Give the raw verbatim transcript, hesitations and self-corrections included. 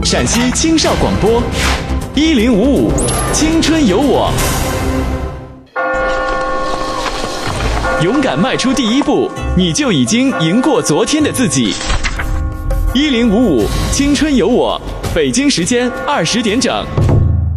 陕西青少广播，一零五五青春有我。勇敢迈出第一步，你就已经赢过昨天的自己。一零五五青春有我，北京时间二十点整。